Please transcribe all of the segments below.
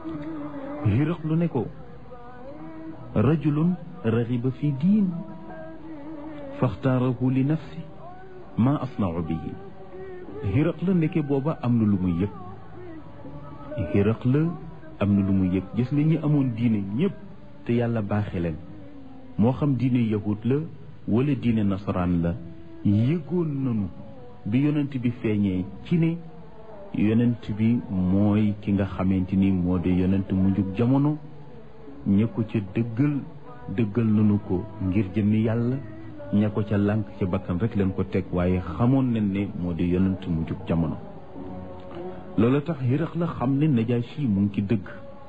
Hiraqlu ne ko rajulun raxiba fi diin faxtaarahu li nafsi ma asnau bihi. Hiraqla ndeke booba am na lu muy yëg. Hiraqla am na lu muy yëg. gis nga ñi amoon diine ñëpp te yàlla baaxe leen, moo xam diine yahud la wala diine nasaraan la, yëgoon nañu bi yonent bi feeñee ci ne yonent bi mooy ki nga xamante ni moo de yonent mu njug jamono. ña ko ca dëggal nañu ko ngir jëmmi yàlla, ña ko ca lànk ca bakkan rek leen ko teg, waaye xamoon nañ ne moo de yonent mu njug jamono. loolu tax Hiraqla xam ne Najaashi mu ngi ci dëgg.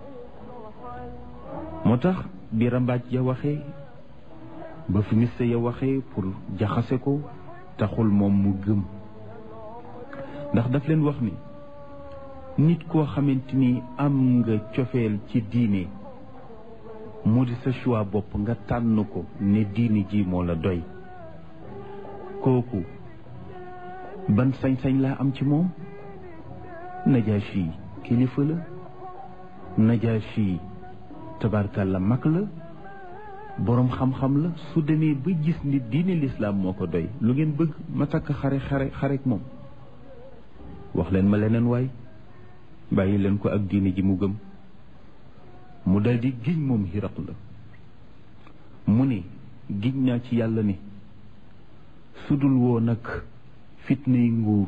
moo tax bi rambaaj ya waxee ba fi miste ya waxee pour jaxase ko, taxul moom mu gëm. ndax daf leen wax ni nit koo xamante ni am nga cofeel ci diine, mu di sa choix bopp, nga tànn ko ne diine ji moo la doy, kooku ban sañ-sañ laa am ci moom? Najaashi kilifa la, Najaashi tabarkalla mag la, boroom xam-xam la. su demee ba gis ni diine lislaam moo ko doy, lu ngeen bëgg ma takk xareek moom? wax leen ma leneen waay, bàyyi leen ko ak diine ji mu gëm. mu daldi giñ moom Hiraqla, mu ne giñ naa ci yàlla ni sudul woo nag fitnay nguur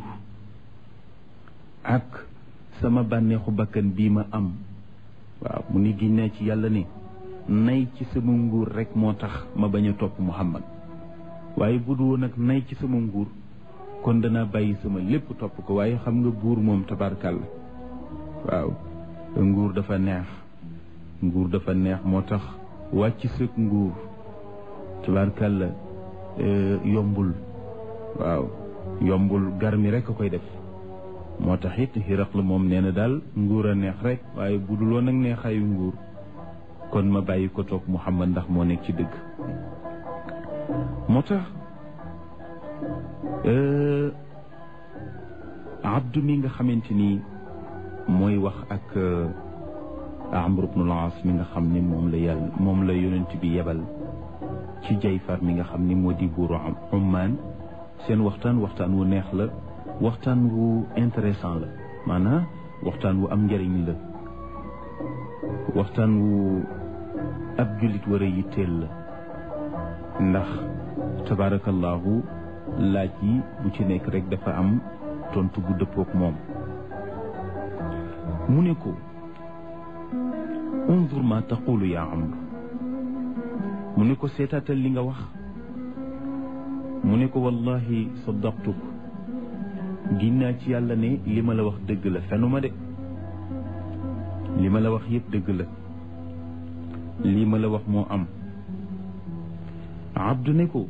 ak sama bànneexu bakkan bii ma am, waaw mu ni giñ naa ci yàlla ni nay ci sama nguur rek moo tax ma bañ a topp Muhammad, waaye bu dul woon nag nay ci sama nguur kon danaa bàyyi sama lépp topp ko. waaye xam nga buur moom tabarkàlla, waaw nguur dafa neex, nguur dafa neex, moo tax wàcc sëg nguur tabarkàlla yombul. waaw yombul, garmi rek a koy def. moo tax it Hiraqla moom nee na daal nguur a neex rek, waaye bu dul woon nag neexaayu nguur kon ma bàyyi ko toog Muhammad ndax moo nekk ci dëgg. moo tax Abdu mi nga xamante ni mooy wax ak Amr ibn al-As mi nga xam ni moom la yonent bi yebal ci Jayfar mi nga xam ni moo di buuru Ummaan. seen waxtaan wu neex la, waxtaan wu intéressant la, maanaam waxtaan wu am njëriñ la, waxtaan wu ab jullit war a yitteel la. ndax tabaarakallaahu laaj yi bu ci nekk rek dafa am tontu bu dëppook moom. mu ne ko unzur ma taqulu yaa Amr, mu ne ko seetaatal li nga wax. mu ne ko wallahi saddaqtuk, ginnaa ci yàlla ne li ma la wax dëgg la, fenuma de. li ma la wax yëpp dëgg la, lii ma la wax moo am. Abdu ne ko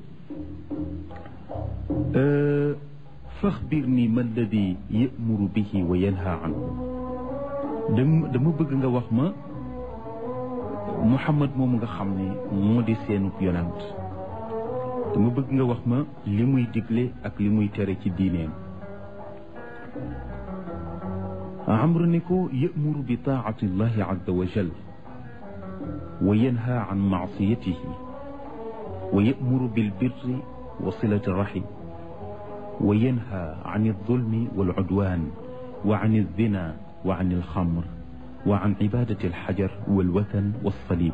faxbirni ma alladi yamuru bihi wa yanha anhu, dama bëgg nga wax ma Muhammad moomu nga xam ne moo di seenub yonant, dama bëgg nga wax ma li muy digle ak li muy tere ci diineem. Amru ne ko yamuru bi taati llahi azza wa jal wa yanha an maasiyatihi wa yamuru bilbirri wa silati rahim wa yanha an aldulmi waludwan wa an aldina wa an alxamr wa an ibadati alxajar walwathan walsalib.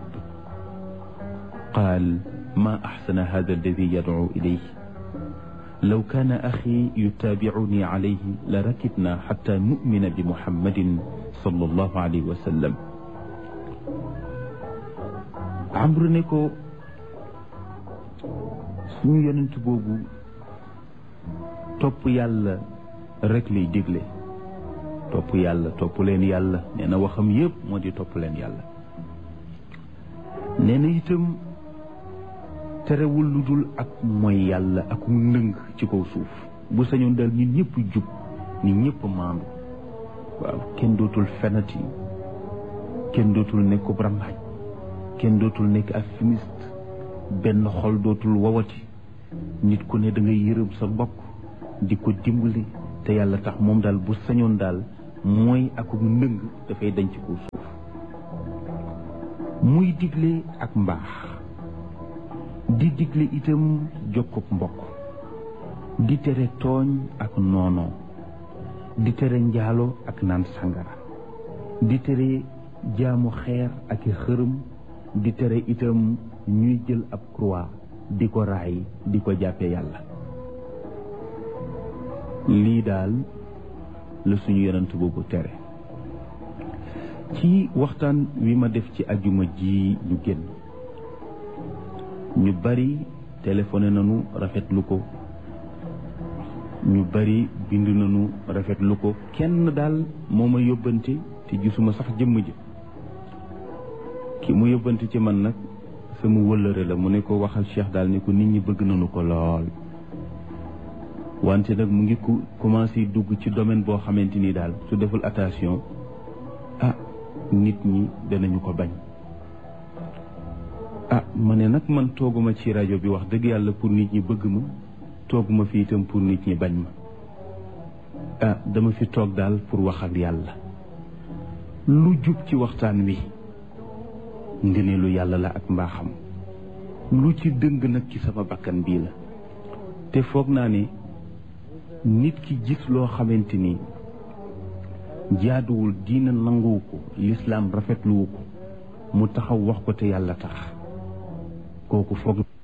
qaal ma axsana hada alladi yadcu ilayh law kaana axi yutaabicuni calayhi la rakibna xata numina bi muhammadin sallallahu alayhi wa sallam. Amru ne ko suñu yonent boobu topp yàlla rek lay digle, topp yàlla, topp leen yàlla. nee na waxam yëpp moo di topp leen yàlla. nee na itam terewul lu dul ak mooy yàlla ak ndëng ci kaw suuf. bu sañoon daal nit ñëpp jub, nit ñëpp maandu. waaw kenn dootul fenati, kenn dootul nekk rambaaj, kenn dootul nekk ak fumiste, benn xol dootul wawati. nit ku ne da ngay yërëm sa mbokk di ko dimbali te yàlla tax. moom daal bu sañoon daal mooy ak ndëng dafay dañ ci kaw suuf. muy digle ak mbaax di digle itam jokkub mbokk di tere tooñ ak noonoo di tere njaalo ak naan sangara di tere jaamu xeer ak i xërëm di tere itam ñuy jël ab croix di ko raay di ko jàppe yàlla. lii daal la suñu yonent boobu tere. ci waxtaan wi ma def ci ajuma ji ñu génn ñu bari téléphoné nañu rafetlu ko, ñu bari bind nañu rafetlu ko. kenn daal moo ma yóbbante te gisuma sax jëmm ji. ki mu yóbbante ci man nag sama wëllëre la, mu ne ko waxal Cheikh daal ne ko nit ñi bëgg nañu ko lool, wante nag mu ngi commencé dugg ci domaine boo xamante ni daal su deful attention nit ñi danañu ko bañ. ma ne nag man tooguma ci rajo bi wax dëgg yàlla pour nit ñi bëgg ma, tooguma fi itam pour nit ñi bañ ma. dama fi toog daal pour wax ak yàlla. lu jub ci waxtaan wi ngëneelu yàlla la ak mbaaxam, lu ci dëng nag ci sama bakkan bii la. te foog naa ne nit ki gis loo xamante ni jaaduwul, diina nanguwu ko, lislaam rafetluwu ko, mu taxaw wax ko te yàlla tax, kooku foog